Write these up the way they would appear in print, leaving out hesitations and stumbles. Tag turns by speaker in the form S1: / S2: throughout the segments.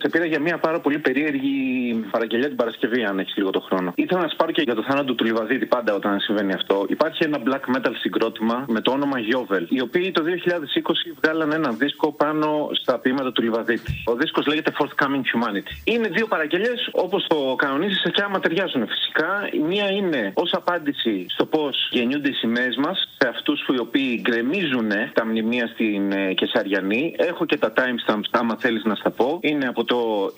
S1: Σε πήρα για μια πάρα πολύ περίεργη παραγγελία την Παρασκευή, αν έχει λίγο το χρόνο. Ήθελα να σα πάρω και για το θάνατο του Λιβαδίτη, πάντα όταν συμβαίνει αυτό. Υπάρχει ένα black metal συγκρότημα με το όνομα Yovel, οι οποίοι το 2020 βγάλαν ένα δίσκο πάνω στα ποίηματα του Λιβαδίτη. Ο δίσκος λέγεται Forthcoming Humanity. Είναι δύο παραγγελίες όπως το κανονίζεις και άμα ταιριάζουν φυσικά. Η μία είναι ως απάντηση στο πώς γεννιούνται οι σημαίες μας, σε αυτούς οι οποίοι γκρεμίζουν τα μνημεία στην Κεσαριανή. Έχω και τα timestamps, άμα θέλεις να στα πω. Είναι από το 26-20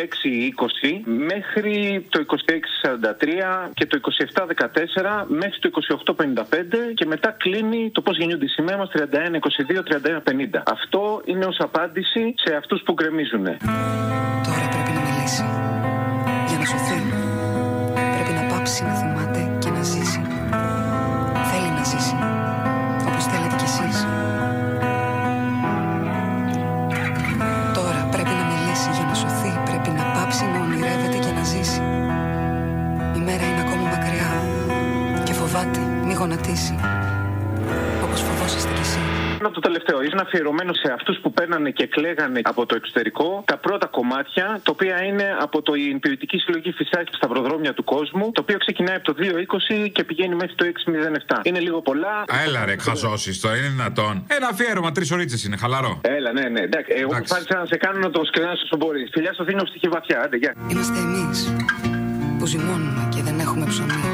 S1: μέχρι το 26-43 και το 27-14 μέχρι το 28-55 και μετά κλείνει το πώς γεννιούνται οι σημαίες μας 31-22-31-50. Αυτό είναι ως απάντηση σε αυτούς που γκρεμίζουν.
S2: Τώρα πρέπει να μιλήσει. Για να σωθεί. Πρέπει να πάψει να θυμάται και να ζήσει. Θέλει να ζήσει. Όπως θέλετε κι εσείς. Τώρα πρέπει να μιλήσει για να σωθεί. Πρέπει να πάψει να ονειρεύεται και να ζήσει. Η μέρα είναι ακόμα μακριά. Και φοβάται μη γονατίσει. Όπως φοβόσαστε κι εσείς.
S1: Το τελευταίο είναι αφιερωμένο σε αυτούς που παίρνανε και κλαίγανε από το εξωτερικό τα πρώτα κομμάτια, τα οποία είναι από την ποιητική συλλογή Φυσάκι στα σταυροδρόμια του κόσμου, το οποίο ξεκινάει από το 2.20 και πηγαίνει μέχρι το 6.07. Είναι λίγο πολλά.
S3: Έλα ρε, χαζώσεις τώρα, είναι δυνατόν. Ένα αφιέρωμα, 3 ωρίτσες είναι, χαλαρό.
S1: Έλα, ναι. Εντάξει. Εγώ προσπάθησα να σε κάνω να το σκρινάσω όσο μπορεί. Φιλιά στο Θήνο, στοιχεί βαθιά. Άντε, γεια.
S2: Είμαστε εμείς που ζυμώνουμε και δεν έχουμε ψωμί.